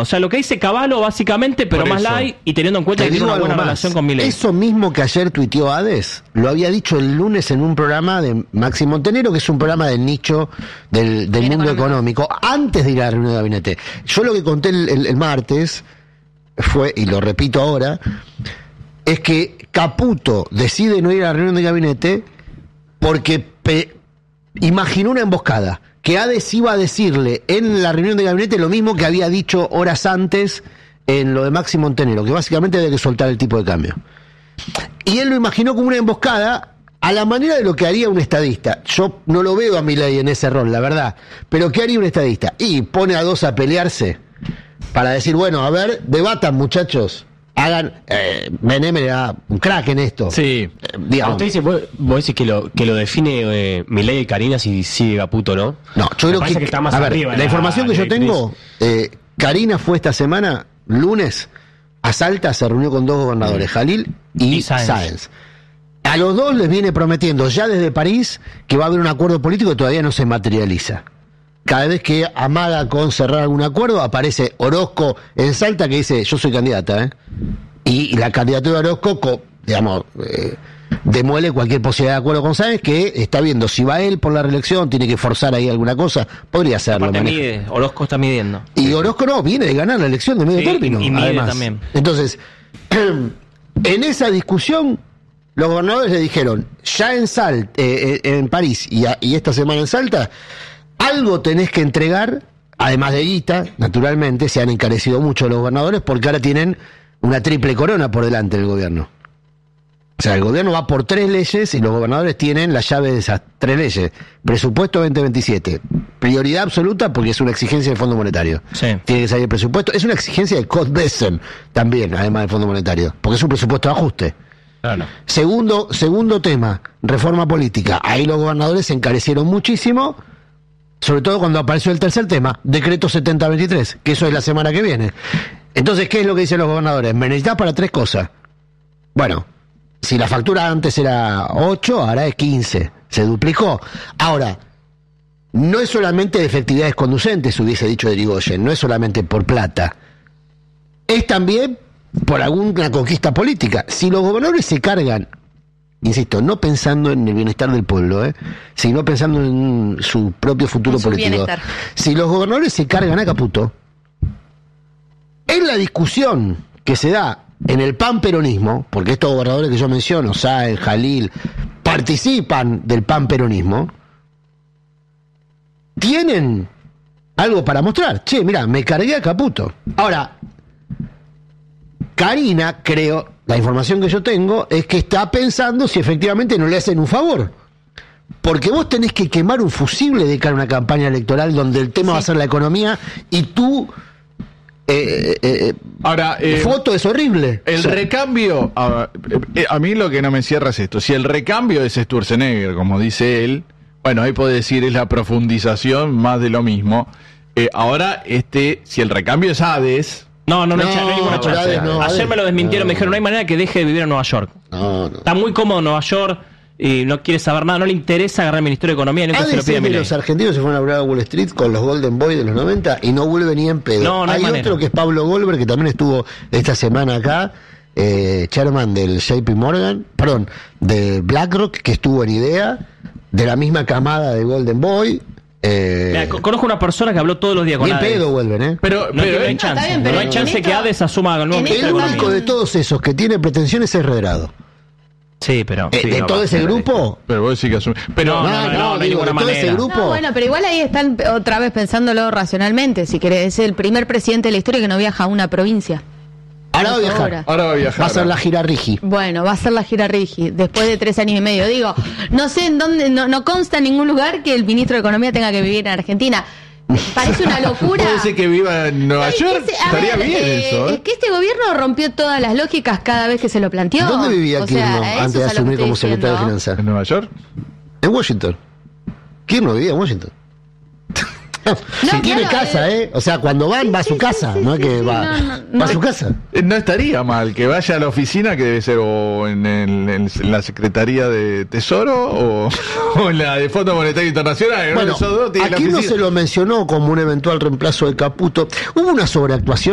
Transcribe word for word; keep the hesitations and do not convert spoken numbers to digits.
O sea, lo que dice Cavallo básicamente, pero más light y teniendo en cuenta Te que tiene digo una buena algo más. relación con Milei. Eso mismo que ayer tuiteó Hades, lo había dicho el lunes en un programa de Maxi Montenegro, que es un programa del nicho del, del mundo económico, antes de ir a la reunión de gabinete. Yo lo que conté el, el, el martes fue, y lo repito ahora, es que Caputo decide no ir a la reunión de gabinete porque pe- imaginó una emboscada, que Hades iba a decirle en la reunión de gabinete lo mismo que había dicho horas antes en lo de Maxi Montenegro, que básicamente había que soltar el tipo de cambio. Y él lo imaginó como una emboscada a la manera de lo que haría un estadista. Yo no lo veo a Milei en ese rol, la verdad, pero ¿qué haría un estadista? Y pone a dos a pelearse para decir, bueno, a ver, debatan, muchachos. Hagan, eh, Menem era un crack en esto. Sí. Eh, digamos. Usted dice, vos, vos decís que lo, que lo define eh, Milei y Karina si sigue Caputo, ¿no? No, yo Me creo parece que, que está más a ver, arriba la la información que yo directriz. tengo, eh, Karina fue esta semana, lunes, a Salta, se reunió con dos gobernadores, Jalil y, Y Sáenz. Sáenz. A los dos les viene prometiendo ya desde París que va a haber un acuerdo político que todavía no se materializa. Cada vez que amaga con cerrar algún acuerdo, aparece Orozco en Salta que dice, yo soy candidata, ¿eh? Y la candidatura de Orozco, co- digamos, eh, demuele cualquier posibilidad de acuerdo con Sáenz, que está viendo si va él por la reelección, tiene que forzar ahí alguna cosa, podría hacerlo. Aparte maneja. mide, Orozco está midiendo. Y Orozco no, viene de ganar la elección de medio Sí, término, y mide además. también. Entonces, en esa discusión, los gobernadores le dijeron, ya en Sal, eh, eh, en París y, a- y esta semana en Salta, algo tenés que entregar, además de guita, naturalmente, se han encarecido mucho los gobernadores porque ahora tienen una triple corona por delante del gobierno. O sea, el gobierno va por tres leyes y los gobernadores tienen la llave de esas tres leyes. Presupuesto veinte veintisiete. Prioridad absoluta porque es una exigencia del Fondo Monetario. Sí. Tiene que salir el presupuesto. Es una exigencia de Codbesen también, además del Fondo Monetario. Porque es un presupuesto de ajuste. Claro. Segundo, segundo tema, reforma política. Ahí los gobernadores se encarecieron muchísimo, sobre todo cuando apareció el tercer tema, decreto setenta veintitrés, que eso es la semana que viene. Entonces, ¿qué es lo que dicen los gobernadores? Me necesitas para tres cosas. Bueno, si la factura antes era ocho, ahora es quince. Se duplicó. Ahora, no es solamente de efectividades conducentes, hubiese dicho Irigoyen, no es solamente por plata. Es también por alguna conquista política. Si los gobernadores se cargan, insisto, no pensando en el bienestar del pueblo, ¿eh? sino pensando en su propio futuro En su político. bienestar. Si los gobernadores se cargan a Caputo, en la discusión que se da en el panperonismo, porque estos gobernadores que yo menciono, Sáenz, Jalil, participan del panperonismo, tienen algo para mostrar. Che, mira, me cargué a Caputo. Ahora, Karina, creo, la información que yo tengo, es que está pensando si efectivamente no le hacen un favor. Porque vos tenés que quemar un fusible de cara a una campaña electoral donde el tema Sí. va a ser la economía y tú... Eh, eh, Ahora, eh, foto es horrible. el O sea, recambio, a, eh, a mí lo que no me cierra es esto. Si el recambio es Sturzenegger, como dice él, bueno, ahí puede decir es la profundización más de lo mismo. Eh, ahora, este, si el recambio es Hades, No, no, no, No, hay, cha- no hay ninguna pero chance. Hades no, Ayer Hades- me lo desmintieron, no. me dijeron, no hay manera que deje de vivir en Nueva York. no, no. Está muy cómodo en Nueva York y no quiere saber nada, no le interesa agarrar el Ministerio de Economía, nunca se lo Hades pide a es de Milei. los argentinos se fueron a hablar a Wall Street con los Golden Boys de los noventa y no vuelve ni en pedo. No, no hay hay manera. otro que es Pablo Goldberg, que también estuvo esta semana acá, eh, chairman del J P Morgan, perdón, de BlackRock, que estuvo en IDEA, de la misma camada de Golden Boy. Eh, Mira, co- conozco una persona que habló todos los días con ni en Hades. pedo vuelven, ¿eh? pero, No, pero no hay eh, chance, está bien, no pero hay en chance esto- que Hades asuma el nuevo en Ministerio El de esto- único Economía. de todos esos que tiene pretensiones es Redrado. Sí, pero... Eh, sí, de no, todo va, ese no, grupo. pero vos decís que asume. Pero, No, no, no, no, de digo, ninguna de todo ese manera. grupo. No, bueno, pero igual ahí están otra vez pensándolo racionalmente, si querés. Es el primer presidente de la historia que no viaja a una provincia. Ahora va a viajar. Ahora. ahora va a viajar. Va a ser la gira Rigi. Bueno, va a ser la gira Rigi, después de tres años y medio. Digo, no sé en dónde, no, no consta en ningún lugar que el ministro de Economía tenga que vivir en Argentina. Parece una locura. Puede ser que viva en Nueva Ay, York, que se- a estaría ver, bien eh, eso, Es ¿eh? que este gobierno rompió todas las lógicas cada vez que se lo planteó. ¿Dónde vivía O sea, Kirchner eso antes de es a lo que asumir estoy como secretario de diciendo. Finanzas? ¿En Nueva York? En Washington. Kirchner vivía en Washington. No, Si tiene claro, casa, eh. ¿eh? O sea, cuando van, va a su sí, casa, sí, no es sí, que sí, va, no, no, va no. a su casa. Eh, No estaría mal que vaya a la oficina, que debe ser o en, el- en la Secretaría de Tesoro o, o en la de Fondo Monetario Internacional. Bueno, Esos dos tienen la aquí no oficina. se lo mencionó como un eventual reemplazo de Caputo. Hubo una sobreactuación